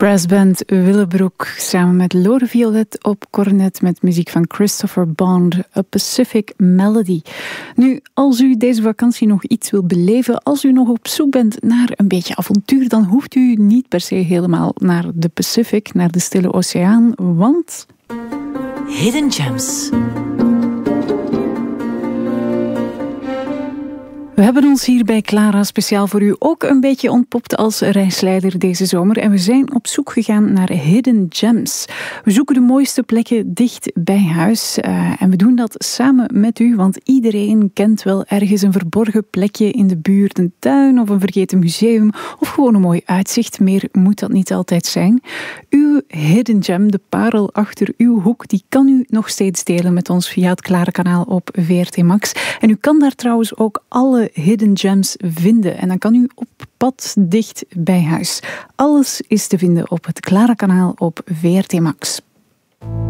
Brassband Willebroek samen met Lore Violet op cornet met muziek van Christopher Bond, A Pacific Melody. Nu, als u deze vakantie nog iets wilt beleven, als u nog op zoek bent naar een beetje avontuur, dan hoeft u niet per se helemaal naar de Pacific, naar de Stille Oceaan, want... Hidden Gems. We hebben ons hier bij Clara speciaal voor u ook een beetje ontpopt als reisleider deze zomer. En we zijn op zoek gegaan naar Hidden Gems. We zoeken de mooiste plekken dicht bij huis. En we doen dat samen met u, want iedereen kent wel ergens een verborgen plekje in de buurt. Een tuin of een vergeten museum of gewoon een mooi uitzicht. Meer moet dat niet altijd zijn. Uw Hidden Gem, de parel achter uw hoek, die kan u nog steeds delen met ons via het Clara kanaal op VRT Max. En u kan daar trouwens ook alle Hidden Gems vinden. En dan kan u op pad dicht bij huis. Alles is te vinden op het Clara kanaal op VRT Max.